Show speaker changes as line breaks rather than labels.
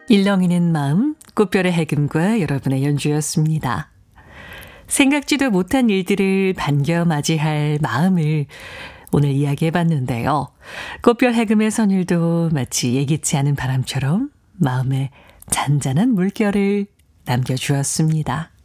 일렁이는 마음, 꽃별의 해금과 여러분의 연주였습니다. 생각지도 못한 일들을 반겨 맞이할 마음을 오늘 이야기해봤는데요. 꽃별 해금의 선율도 마치 예기치 않은 바람처럼 마음에 잔잔한 물결을 남겨주었습니다.